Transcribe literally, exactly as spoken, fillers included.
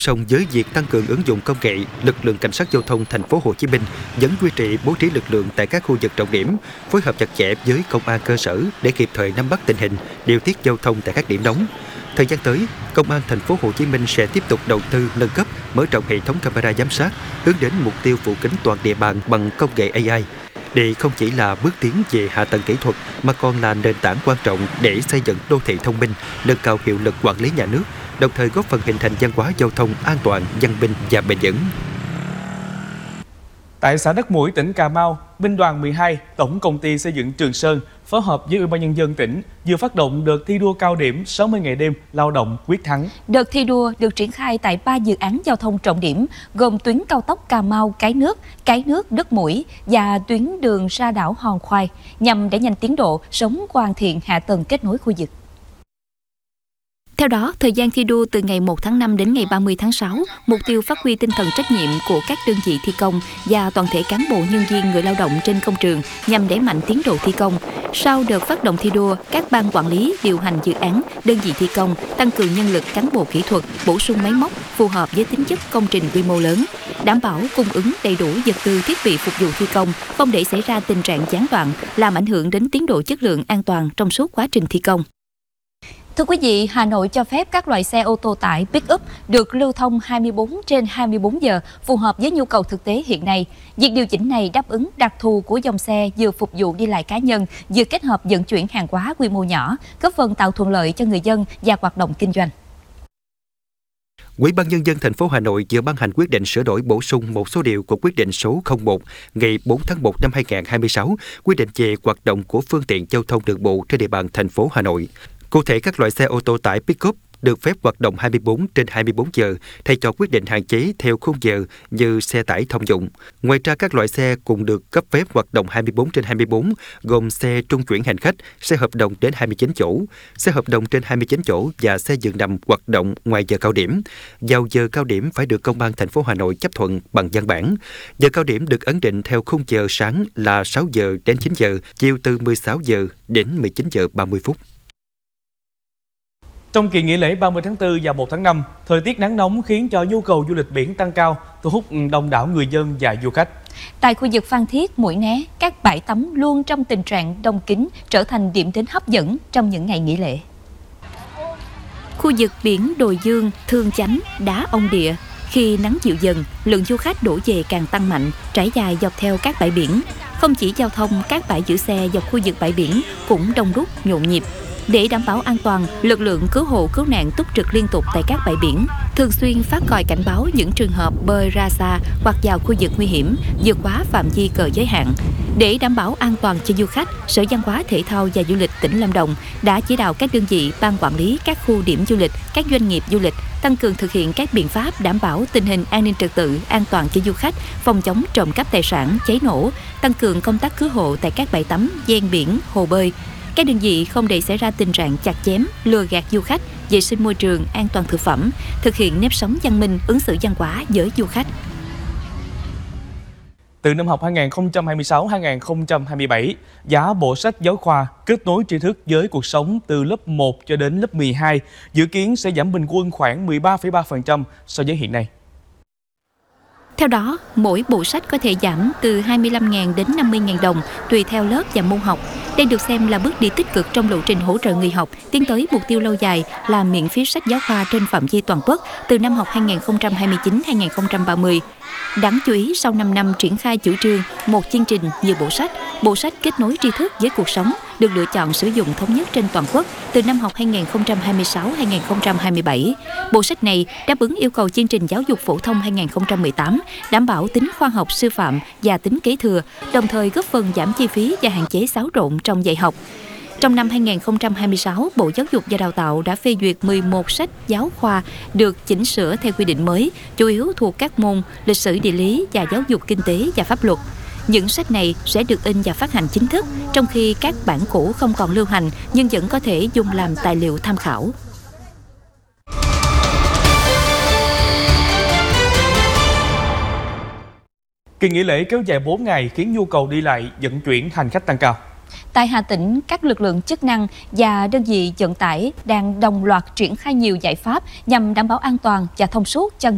Song với việc tăng cường ứng dụng công nghệ, lực lượng cảnh sát giao thông thành phố Hồ Chí Minh vẫn duy trì bố trí lực lượng tại các khu vực trọng điểm, phối hợp chặt chẽ với công an cơ sở để kịp thời nắm bắt tình hình, điều tiết giao thông tại các điểm nóng. Thời gian tới, công an thành phố Hồ Chí Minh sẽ tiếp tục đầu tư nâng cấp, mở rộng hệ thống camera giám sát, hướng đến mục tiêu phủ kính toàn địa bàn bằng công nghệ a i. Đây không chỉ là bước tiến về hạ tầng kỹ thuật mà còn là nền tảng quan trọng để xây dựng đô thị thông minh, nâng cao hiệu lực quản lý nhà nước, đồng thời góp phần hình thành văn hóa giao thông an toàn, văn minh và bền vững. Tại xã Đất Mũi, tỉnh Cà Mau, Binh đoàn mười hai, Tổng công ty xây dựng Trường Sơn phối hợp với Ủy ban nhân dân tỉnh vừa phát động đợt thi đua cao điểm sáu mươi ngày đêm lao động quyết thắng. Đợt thi đua được triển khai tại ba dự án giao thông trọng điểm gồm tuyến cao tốc Cà Mau - Cái Nước, Cái Nước - Đất Mũi và tuyến đường ra đảo Hòn Khoai nhằm đẩy nhanh tiến độ, sớm hoàn thiện hạ tầng kết nối khu vực. Theo đó, thời gian thi đua từ ngày một tháng năm đến ngày ba mươi tháng sáu, mục tiêu phát huy tinh thần trách nhiệm của các đơn vị thi công và toàn thể cán bộ nhân viên người lao động trên công trường nhằm đẩy mạnh tiến độ thi công. Sau đợt phát động thi đua, các ban quản lý, điều hành dự án, đơn vị thi công tăng cường nhân lực cán bộ kỹ thuật, bổ sung máy móc phù hợp với tính chất công trình quy mô lớn, đảm bảo cung ứng đầy đủ vật tư thiết bị phục vụ thi công, không để xảy ra tình trạng gián đoạn, làm ảnh hưởng đến tiến độ chất lượng an toàn trong suốt quá trình thi công. Thưa quý vị, Hà Nội cho phép các loại xe ô tô tải pick-up được lưu thông hai mươi bốn trên hai mươi bốn giờ, phù hợp với nhu cầu thực tế hiện nay. Việc điều chỉnh này đáp ứng đặc thù của dòng xe vừa phục vụ đi lại cá nhân, vừa kết hợp vận chuyển hàng hóa quy mô nhỏ, góp phần tạo thuận lợi cho người dân và hoạt động kinh doanh. Ủy ban nhân dân thành phố Hà Nội vừa ban hành quyết định sửa đổi bổ sung một số điều của quyết định số không một ngày bốn tháng một năm hai nghìn không trăm hai mươi sáu, quy định về hoạt động của phương tiện giao thông đường bộ trên địa bàn thành phố Hà Nội. Cụ thể, các loại xe ô tô tải pick-up được phép hoạt động hai mươi bốn trên hai mươi bốn giờ, thay cho quyết định hạn chế theo khung giờ như xe tải thông dụng. Ngoài ra, các loại xe cũng được cấp phép hoạt động hai mươi bốn trên hai mươi bốn, gồm xe trung chuyển hành khách, xe hợp đồng đến hai mươi chín chỗ, xe hợp đồng trên hai mươi chín chỗ và xe giường nằm hoạt động ngoài giờ cao điểm. Vào giờ cao điểm phải được Công an thành phố Hà Nội chấp thuận bằng văn bản. Giờ cao điểm được ấn định theo khung giờ sáng là sáu giờ đến chín giờ, chiều từ mười sáu giờ đến mười chín giờ ba mươi phút. Trong kỳ nghỉ lễ ba mươi tháng tư và một tháng năm, thời tiết nắng nóng khiến cho nhu cầu du lịch biển tăng cao, thu hút đông đảo người dân và du khách. Tại khu vực Phan Thiết, Mũi Né, các bãi tắm luôn trong tình trạng đông kín, trở thành điểm đến hấp dẫn trong những ngày nghỉ lễ. Khu vực biển Đồi Dương, Thương Chánh, Đá Ông Địa, khi nắng dịu dần, lượng du khách đổ về càng tăng mạnh, trải dài dọc theo các bãi biển. Không chỉ giao thông, các bãi giữ xe dọc khu vực bãi biển cũng đông đúc, nhộn nhịp. Để đảm bảo an toàn, lực lượng cứu hộ cứu nạn túc trực liên tục tại các bãi biển, thường xuyên phát còi cảnh báo những trường hợp bơi ra xa hoặc vào khu vực nguy hiểm, vượt quá phạm vi cờ giới hạn. Để đảm bảo an toàn cho du khách, Sở Văn hóa Thể thao và Du lịch tỉnh Lâm Đồng đã chỉ đạo các đơn vị ban quản lý các khu điểm du lịch, các doanh nghiệp du lịch tăng cường thực hiện các biện pháp đảm bảo tình hình an ninh trật tự, an toàn cho du khách, phòng chống trộm cắp tài sản, cháy nổ, tăng cường công tác cứu hộ tại các bãi tắm, ven biển, hồ bơi. Các đơn vị không để xảy ra tình trạng chặt chém, lừa gạt du khách, vệ sinh môi trường, an toàn thực phẩm, thực hiện nếp sống văn minh, ứng xử văn hóa với du khách. Từ năm học hai nghìn không trăm hai mươi sáu hai nghìn không trăm hai mươi bảy, giá bộ sách giáo khoa kết nối tri thức với cuộc sống từ lớp một cho đến lớp mười hai dự kiến sẽ giảm bình quân khoảng mười ba phẩy ba phần trăm so với hiện nay. Theo đó, mỗi bộ sách có thể giảm từ hai mươi lăm nghìn đến năm mươi nghìn đồng tùy theo lớp và môn học. Đây được xem là bước đi tích cực trong lộ trình hỗ trợ người học tiến tới mục tiêu lâu dài là miễn phí sách giáo khoa trên phạm vi toàn quốc từ năm học hai nghìn không trăm hai mươi chín hai nghìn không trăm ba mươi. Đáng chú ý, sau năm năm triển khai chủ trương một chương trình nhiều bộ sách, bộ sách kết nối tri thức với cuộc sống được lựa chọn sử dụng thống nhất trên toàn quốc từ năm học hai nghìn không trăm hai mươi sáu hai nghìn không trăm hai mươi bảy. Bộ sách này đáp ứng yêu cầu chương trình giáo dục phổ thông hai nghìn không trăm mười tám, đảm bảo tính khoa học sư phạm và tính kế thừa, đồng thời góp phần giảm chi phí và hạn chế xáo trộn trong dạy học. Trong năm hai nghìn không trăm hai mươi sáu, Bộ Giáo dục và Đào tạo đã phê duyệt mười một sách giáo khoa được chỉnh sửa theo quy định mới, chủ yếu thuộc các môn lịch sử, địa lý và giáo dục kinh tế và pháp luật. Những sách này sẽ được in và phát hành chính thức, trong khi các bản cũ không còn lưu hành nhưng vẫn có thể dùng làm tài liệu tham khảo. Kỳ nghỉ lễ kéo dài bốn ngày khiến nhu cầu đi lại, vận chuyển hành khách tăng cao. Tại Hà Tĩnh, các lực lượng chức năng và đơn vị vận tải đang đồng loạt triển khai nhiều giải pháp nhằm đảm bảo an toàn và thông suốt cho